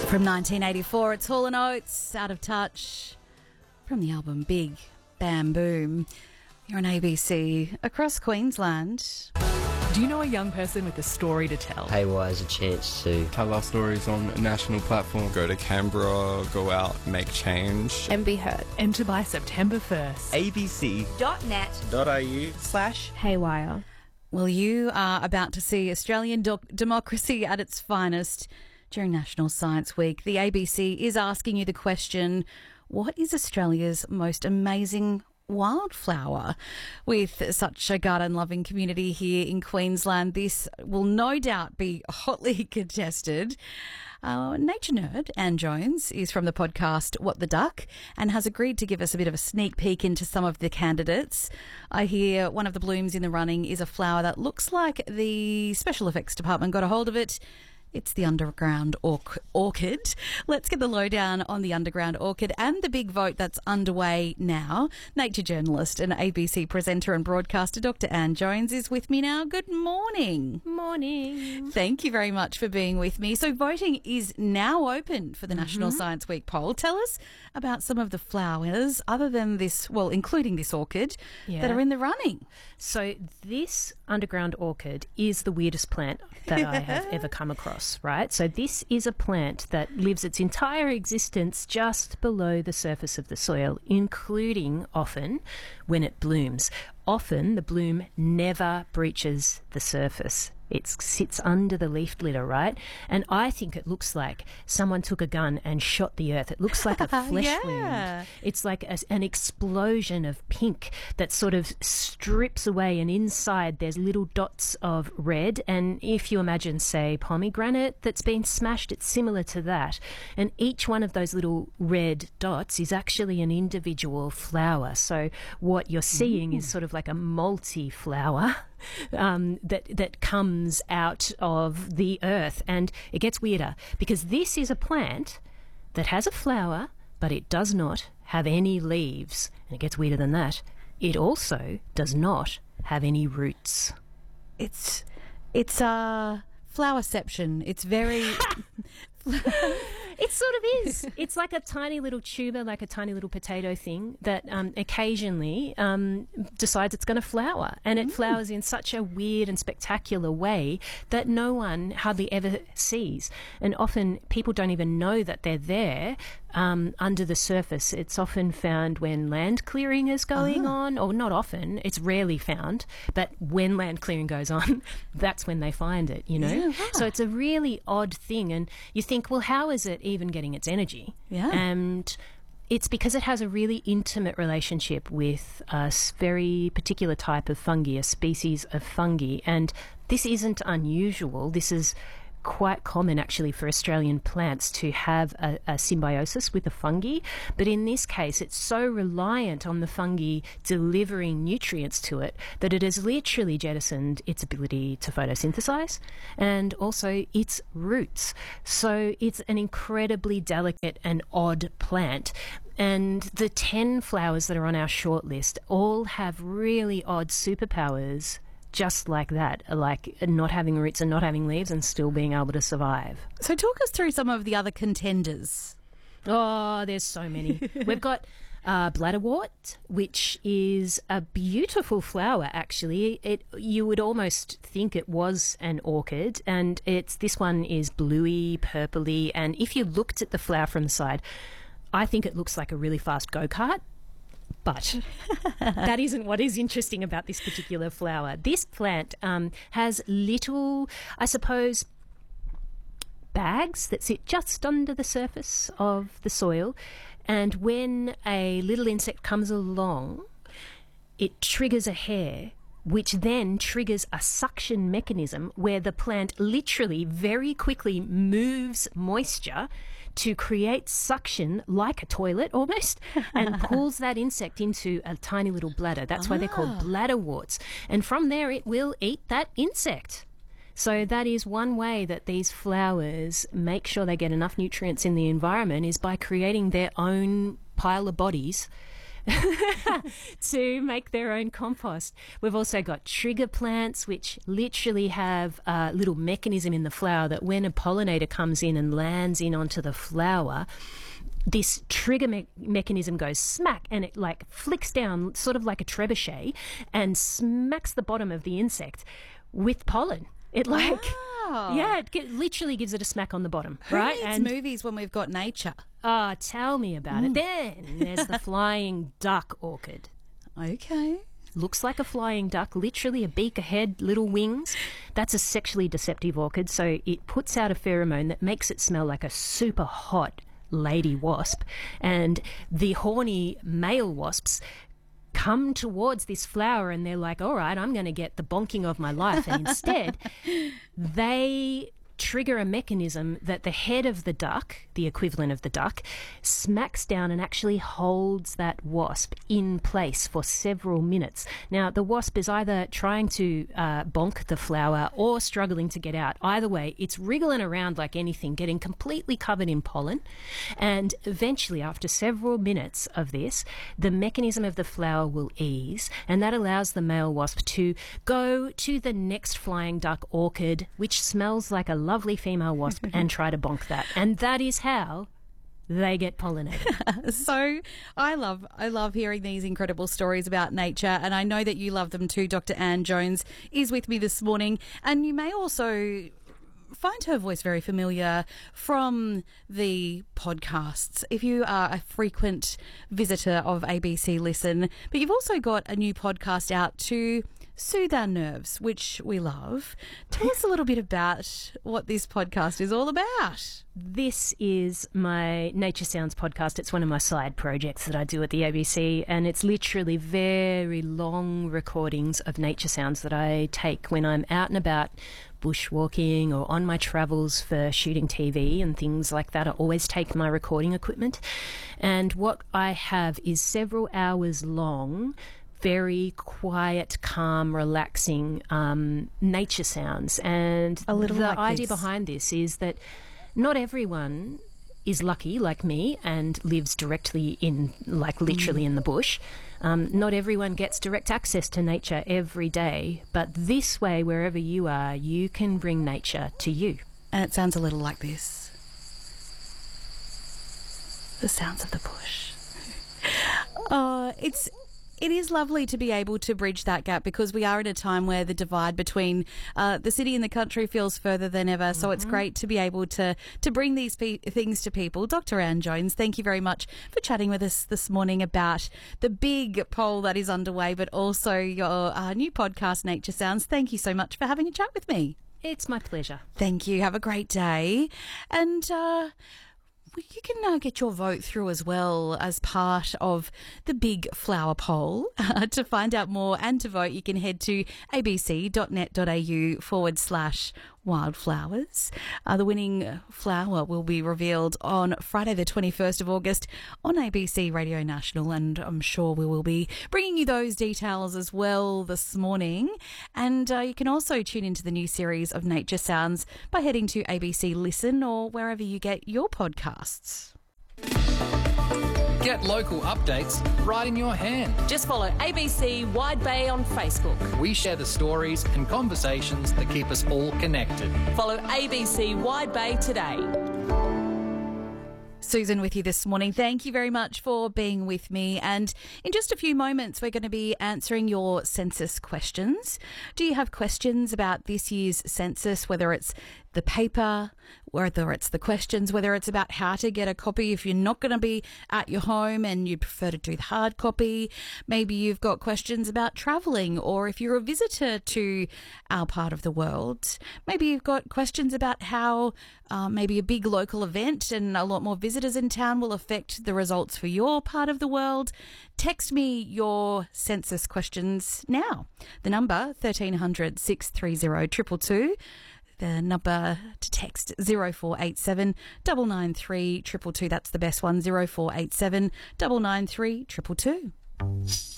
From 1984, it's Hall & Oates, Out of Touch, from the album Big Bam Boom. You're on ABC across Queensland. Do you know a young person with a story to tell? Haywire is a chance to tell our stories on a national platform. Go to Canberra, go out, make change. And be heard. Enter by September 1st. abc.net.au/haywire. Well, you are about to see Australian democracy at its finest during National Science Week. The ABC is asking you the question, what is Australia's most amazing wildflower? With such a garden-loving community here in Queensland, this will no doubt be hotly contested. Nature nerd Anne Jones is from the podcast What the Duck and has agreed to give us a bit of a sneak peek into some of the candidates. I hear one of the blooms in the running is a flower that looks like the special effects department got a hold of it. It's the underground orchid. Let's get the lowdown on the underground orchid and the big vote that's underway now. Nature journalist and ABC presenter and broadcaster Dr. Anne Jones is with me now. Good morning. Morning. Thank you very much for being with me. So voting is now open for the National Science Week poll. Tell us about some of the flowers other than this, well, including this orchid, that are in the running. So this underground orchid is the weirdest plant that I have ever come across. Right? So this is a plant that lives its entire existence just below the surface of the soil, including often when it blooms. Often the bloom never breaches the surface. It sits under the leaf litter, right? And I think it looks like someone took a gun and shot the earth. It looks like a flesh wound. It's like an explosion of pink that sort of strips away, and inside there's little dots of red. And if you imagine, say, pomegranate that's been smashed, it's similar to that. And each one of those little red dots is actually an individual flower. So what you're seeing is sort of like a multi-flower that comes out of the earth. And it gets weirder because this is a plant that has a flower, but it does not have any leaves. And it gets weirder than that. It also does not have any roots. It's flowerception. It's very... It sort of is. It's like a tiny little tuber, like a tiny little potato thing that occasionally decides it's going to flower. And it flowers in such a weird and spectacular way that no one hardly ever sees. And often people don't even know that they're there under the surface. It's often found when land clearing is going on, or not often, it's rarely found. But when land clearing goes on, that's when they find it, you know. Yeah, right. So it's a really odd thing. And you think, well, how is it even getting its energy? Yeah. And it's because it has a really intimate relationship with a very particular type of fungi, a species of fungi. And this isn't unusual. This is quite common actually for Australian plants to have a symbiosis with a fungi, but in this case it's so reliant on the fungi delivering nutrients to it that it has literally jettisoned its ability to photosynthesize and also its roots. So it's an incredibly delicate and odd plant. And the 10 flowers that are on our shortlist all have really odd superpowers, just like that, like not having roots and not having leaves and still being able to survive. So talk us through some of the other contenders. Oh, there's so many. We've got bladderwort, which is a beautiful flower, actually. You would almost think it was an orchid, and this one is bluey, purpley, and if you looked at the flower from the side, I think it looks like a really fast go-kart. But that isn't what is interesting about this particular flower. This plant has little, I suppose, bags that sit just under the surface of the soil. And when a little insect comes along, it triggers a hair, which then triggers a suction mechanism where the plant literally very quickly moves moisture to create suction like a toilet almost and pulls that insect into a tiny little bladder. That's why they're called bladderworts. And from there it will eat that insect. So that is one way that these flowers make sure they get enough nutrients in the environment, is by creating their own pile of bodies to make their own compost. We've also got trigger plants, which literally have a little mechanism in the flower that when a pollinator comes in and lands in onto the flower, this trigger mechanism goes smack and it like flicks down sort of like a trebuchet and smacks the bottom of the insect with pollen. It like, it literally gives it a smack on the bottom, right? Who needs movies when we've got nature? Tell me about it. Then there's the flying duck orchid. Okay. Looks like a flying duck, literally a beak, a head, little wings. That's a sexually deceptive orchid, so it puts out a pheromone that makes it smell like a super hot lady wasp, and the horny male wasps come towards this flower and they're like, all right, I'm going to get the bonking of my life. And instead, they trigger a mechanism that the head of the duck, the equivalent of the duck, smacks down and actually holds that wasp in place for several minutes. Now, the wasp is either trying to bonk the flower or struggling to get out. Either way, it's wriggling around like anything, getting completely covered in pollen. And eventually, after several minutes of this, the mechanism of the flower will ease, and that allows the male wasp to go to the next flying duck orchid, which smells like a lovely female wasp, and try to bonk that. And that is how they get pollinated. So I love hearing these incredible stories about nature, and I know that you love them too. Dr. Anne Jones is with me this morning, and you may also find her voice very familiar from the podcasts if you are a frequent visitor of ABC Listen. But you've also got a new podcast out to soothe our nerves, which we love. Tell us a little bit about what this podcast is all about. This is my Nature Sounds podcast. It's one of my side projects that I do at the ABC, and it's literally very long recordings of nature sounds that I take when I'm out and about bushwalking or on my travels for shooting TV and things like that. I always take my recording equipment, and what I have is several hours long, very quiet, calm, relaxing nature sounds. And the idea behind this is that not everyone is lucky like me and lives directly in, like literally in the bush. Not everyone gets direct access to nature every day, but this way, wherever you are, you can bring nature to you. And it sounds a little like this. The sounds of the bush. It is lovely to be able to bridge that gap, because we are in a time where the divide between the city and the country feels further than ever. So it's great to be able to bring these things to people. Dr. Anne Jones, thank you very much for chatting with us this morning about the big poll that is underway, but also your new podcast, Nature Sounds. Thank you so much for having a chat with me. It's my pleasure. Thank you. Have a great day. And you can get your vote through as well as part of the big flower poll. To find out more and to vote, you can head to abc.net.au/wildflowers. The winning flower will be revealed on Friday the 21st of August on ABC Radio National, and I'm sure we will be bringing you those details as well this morning. And you can also tune into the new series of Nature Sounds by heading to ABC Listen or wherever you get your podcasts. Get local updates right in your hand. Just follow ABC Wide Bay on Facebook. We share the stories and conversations that keep us all connected. Follow ABC Wide Bay today. Susan with you this morning. Thank you very much for being with me. And in just a few moments, we're going to be answering your census questions. Do you have questions about this year's census, whether it's the paper, whether it's the questions, whether it's about how to get a copy if you're not going to be at your home and you prefer to do the hard copy? Maybe you've got questions about travelling, or if you're a visitor to our part of the world, maybe you've got questions about how maybe a big local event and a lot more visitors in town will affect the results for your part of the world. Text me your census questions now. The number 1300 630 222. The number to text 0487 993 222. That's the best one, 0487 993 222.